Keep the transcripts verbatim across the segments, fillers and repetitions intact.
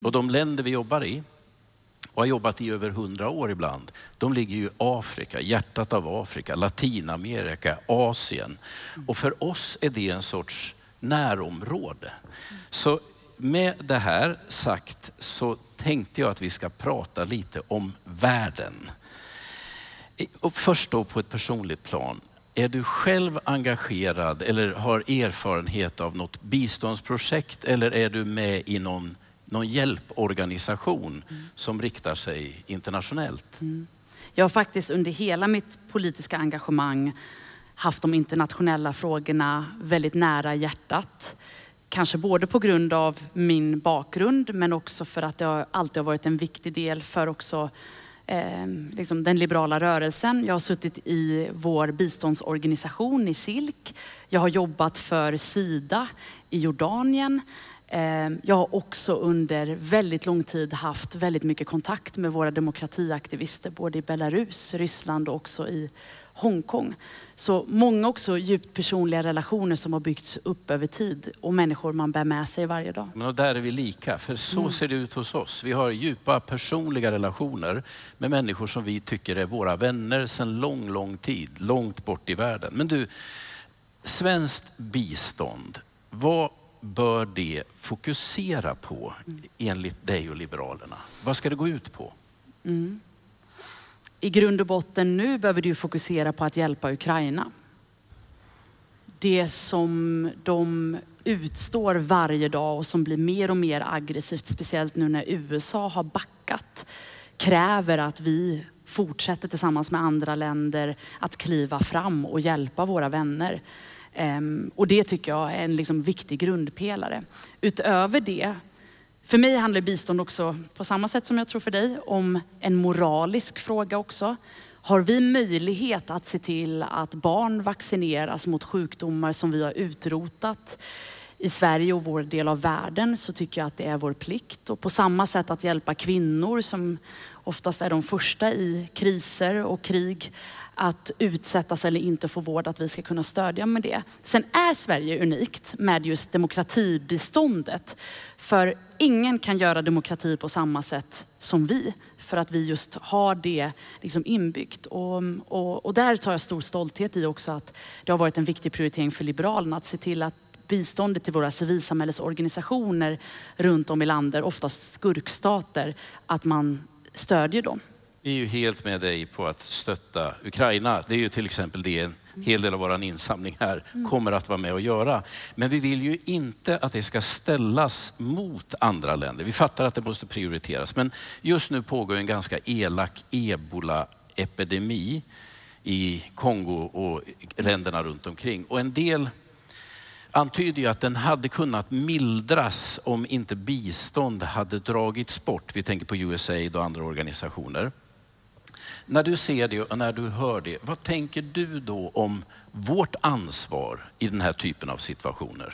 Och de länder vi jobbar i och har jobbat i över hundra år ibland, de ligger ju i Afrika, hjärtat av Afrika, Latinamerika, Asien. Och för oss är det en sorts närområde. Så med det här sagt så tänkte jag att vi ska prata lite om världen. Och först då på ett personligt plan. Är du själv engagerad eller har erfarenhet av något biståndsprojekt eller är du med i någon, någon hjälporganisation mm. som riktar sig internationellt? Mm. Jag har faktiskt under hela mitt politiska engagemang haft de internationella frågorna väldigt nära hjärtat. Kanske både på grund av min bakgrund men också för att det alltid har varit en viktig del för också eh, liksom den liberala rörelsen. Jag har suttit i vår biståndsorganisation i Silk. Jag har jobbat för Sida i Jordanien. Eh, jag har också under väldigt lång tid haft väldigt mycket kontakt med våra demokratiaktivister både i Belarus, Ryssland och också i Hongkong. Så många också djupt personliga relationer som har byggts upp över tid och människor man bär med sig varje dag. Men och där är vi lika, för så mm. ser det ut hos oss. Vi har djupa personliga relationer med människor som vi tycker är våra vänner sedan lång, lång tid, långt bort i världen. Men du, svenskt bistånd, vad bör det fokusera på mm. enligt dig och Liberalerna? Vad ska det gå ut på? Mm. I grund och botten nu behöver du fokusera på att hjälpa Ukraina. Det som de utstår varje dag och som blir mer och mer aggressivt, speciellt nu när U S A har backat, kräver att vi fortsätter tillsammans med andra länder att kliva fram och hjälpa våra vänner. Um, och det tycker jag är en liksom viktig grundpelare. Utöver det, för mig handlar bistånd också, på samma sätt som jag tror för dig, om en moralisk fråga också. Har vi möjlighet att se till att barn vaccineras mot sjukdomar som vi har utrotat i Sverige och vår del av världen, så tycker jag att det är vår plikt. Och på samma sätt att hjälpa kvinnor som oftast är de första i kriser och krig att utsättas eller inte få vård, att vi ska kunna stödja med det. Sen är Sverige unikt med just demokratibiståndet. För ingen kan göra demokrati på samma sätt som vi. För att vi just har det liksom inbyggt. Och, och, och där tar jag stor stolthet i också att det har varit en viktig prioritering för Liberalerna att se till att biståndet till våra civilsamhällesorganisationer runt om i landet, oftast skurkstater, att man stödjer dem. Vi är ju helt med dig på att stötta Ukraina. Det är ju till exempel det en hel del av vår insamling här kommer att vara med och göra. Men vi vill ju inte att det ska ställas mot andra länder. Vi fattar att det måste prioriteras. Men just nu pågår en ganska elak ebola-epidemi i Kongo och länderna runt omkring. Och en del antyder ju att den hade kunnat mildras om inte bistånd hade dragits bort. Vi tänker på U S A I D och andra organisationer. När du ser det och när du hör det, vad tänker du då om vårt ansvar i den här typen av situationer?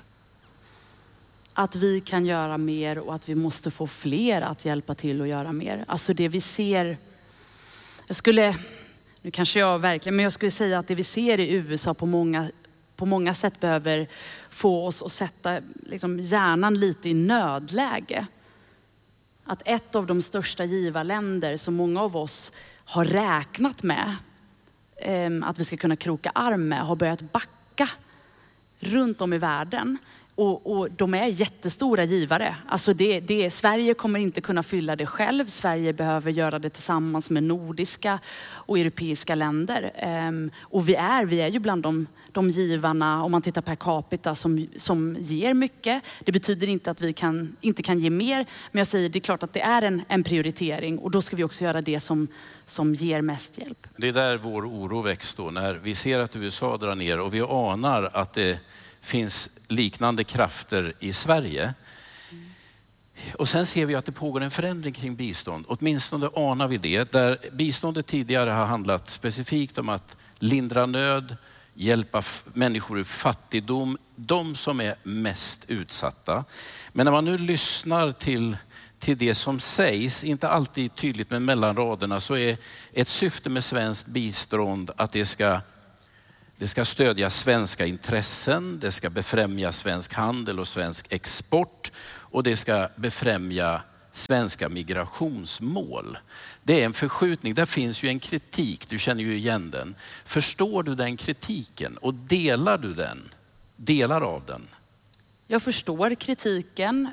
Att vi kan göra mer och att vi måste få fler att hjälpa till och göra mer. Alltså det vi ser, jag skulle, nu kanske jag verkligen, men jag skulle säga att det vi ser i U S A på många, på många sätt behöver få oss att sätta liksom hjärnan lite i nödläge. Att ett av de största givarländer som många av oss har räknat med eh, att vi ska kunna kroka arm med har börjat backa runt om i världen. Och, och de är jättestora givare. Alltså det, det, Sverige kommer inte kunna fylla det själv. Sverige behöver göra det tillsammans med nordiska och europeiska länder. Um, och vi är, vi är ju bland de, de givarna, om man tittar per capita, som, som ger mycket. Det betyder inte att vi kan, inte kan ge mer. Men jag säger, det är klart att det är en, en prioritering. Och då ska vi också göra det som, som ger mest hjälp. Det är där vår oro väcks då. När vi ser att U S A drar ner och vi anar att det finns liknande krafter i Sverige. Mm. Och sen ser vi att det pågår en förändring kring bistånd. Åtminstone anar vi det. Där biståndet tidigare har handlat specifikt om att lindra nöd, hjälpa f- människor ur fattigdom, de som är mest utsatta. Men när man nu lyssnar till, till det som sägs, inte alltid tydligt men mellan raderna, så är ett syfte med svenskt bistånd att det ska Det ska stödja svenska intressen, det ska befrämja svensk handel och svensk export och det ska befrämja svenska migrationsmål. Det är en förskjutning. Där finns ju en kritik. Du känner ju igen den. Förstår du den kritiken och delar du den? Delar av den? Jag förstår kritiken.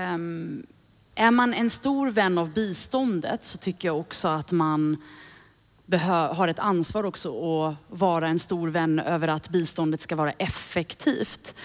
Är man en stor vän av biståndet så tycker jag också att man har ett ansvar också att vara en stor vän över att biståndet ska vara effektivt.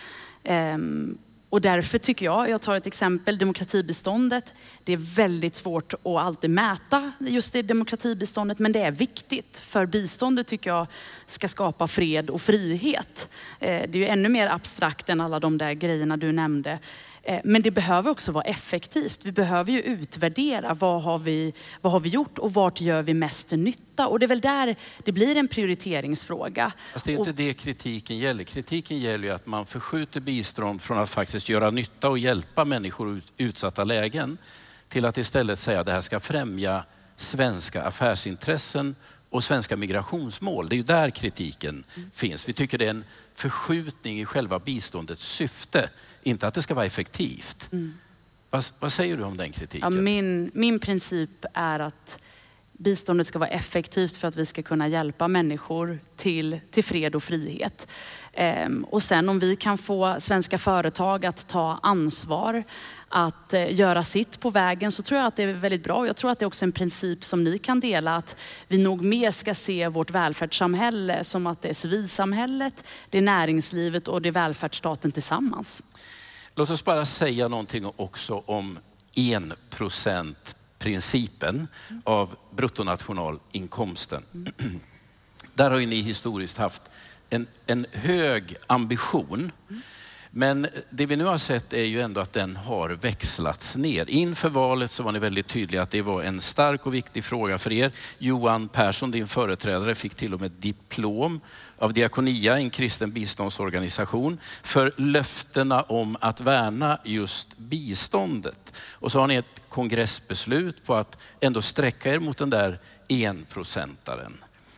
Och därför tycker jag, jag tar ett exempel, demokratibiståndet. Det är väldigt svårt att alltid mäta just det demokratibiståndet, men det är viktigt. För biståndet tycker jag ska skapa fred och frihet. Det är ju ännu mer abstrakt än alla de där grejerna du nämnde. Men det behöver också vara effektivt. Vi behöver ju utvärdera vad har vi, vad har vi gjort och vart gör vi mest nytta. Och det är väl där det blir en prioriteringsfråga. Fast det är inte det kritiken gäller. Kritiken gäller ju att man förskjuter bistånd från att faktiskt göra nytta och hjälpa människor i utsatta lägen till att istället säga att det här ska främja svenska affärsintressen och svenska migrationsmål. Det är ju där kritiken mm. finns. Vi tycker det är en förskjutning i själva biståndets syfte. Inte att det ska vara effektivt. Mm. Vad, vad säger du om den kritiken? Ja, min, min princip är att biståndet ska vara effektivt för att vi ska kunna hjälpa människor till, till fred och frihet. Ehm, och sen om vi kan få svenska företag att ta ansvar, att eh, göra sitt på vägen, så tror jag att det är väldigt bra. Jag tror att det är också en princip som ni kan dela, att vi nog mer ska se vårt välfärdssamhälle som att det är civilsamhället, det är näringslivet och det är välfärdsstaten tillsammans. Låt oss bara säga någonting också om en procent principen mm. av bruttonationalinkomsten. Mm. Där har ju ni historiskt haft en, en hög ambition. Mm. Men det vi nu har sett är ju ändå att den har växlats ner. Inför valet så var ni väldigt tydliga att det var en stark och viktig fråga för er. Johan Persson, din företrädare, fick till och med diplom av Diakonia, en kristen biståndsorganisation, för löftena om att värna just biståndet. Och så har ni ett kongressbeslut på att ändå sträcka er mot den där enprocentaren.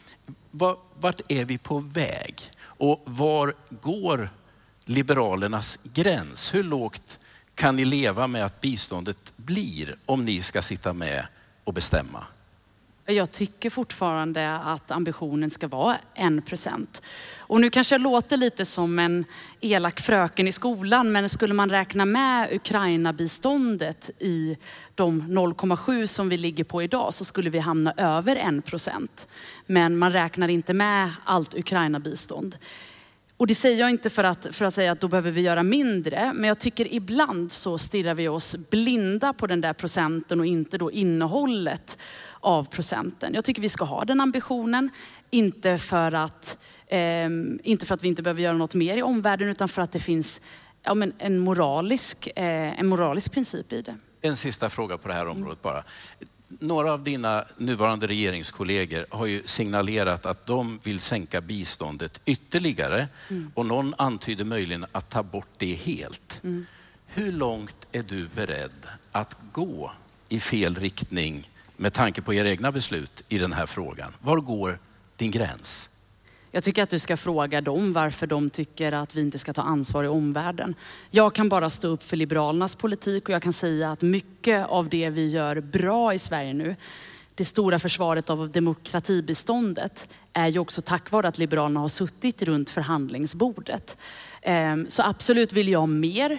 Vart är vi på väg? Och var går Liberalernas gräns? Hur lågt kan ni leva med att biståndet blir om ni ska sitta med och bestämma? Jag tycker fortfarande att ambitionen ska vara en procent. Och nu kanske jag låter lite som en elak fröken i skolan, men skulle man räkna med Ukraina-biståndet i de noll komma sju som vi ligger på idag så skulle vi hamna över en procent. Men man räknar inte med allt Ukraina-bistånd. Och det säger jag inte för att, för att säga att då behöver vi göra mindre. Men jag tycker ibland så stirrar vi oss blinda på den där procenten och inte då innehållet av procenten. Jag tycker vi ska ha den ambitionen. Inte för att, eh, inte för att vi inte behöver göra något mer i omvärlden, utan för att det finns ja, men en, moralisk, eh, en moralisk princip i det. En sista fråga på det här området bara. Några av dina nuvarande regeringskollegor har ju signalerat att de vill sänka biståndet ytterligare. Mm. Och någon antyder möjligen att ta bort det helt. Mm. Hur långt är du beredd att gå i fel riktning med tanke på era egna beslut i den här frågan? Var går din gräns? Jag tycker att du ska fråga dem varför de tycker att vi inte ska ta ansvar i omvärlden. Jag kan bara stå upp för Liberalernas politik och jag kan säga att mycket av det vi gör bra i Sverige nu, det stora försvaret av demokratibiståndet, är ju också tack vare att Liberalerna har suttit runt förhandlingsbordet. Så absolut vill jag ha mer.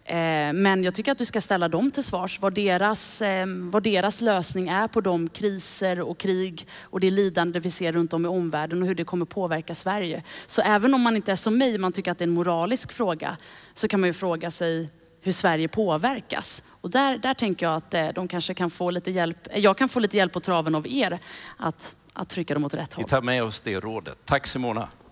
Men jag tycker att du ska ställa dem till svars vad deras, vad deras lösning är på de kriser och krig och det lidande vi ser runt om i omvärlden och hur det kommer påverka Sverige. Så även om man inte är som mig, man tycker att det är en moralisk fråga, så kan man ju fråga sig hur Sverige påverkas. Och där, där tänker jag att de kanske kan få lite hjälp, jag kan få lite hjälp på traven av er att, att trycka dem åt rätt håll. Vi tar med oss det rådet. Tack Simona.